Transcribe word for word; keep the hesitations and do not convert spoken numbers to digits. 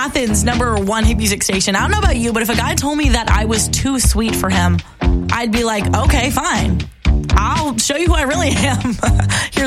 Athens, number one hit music station. I don't know about you, but if a guy told me that I was too sweet for him, I'd be like, okay, fine. I'll show you who I really am. Here's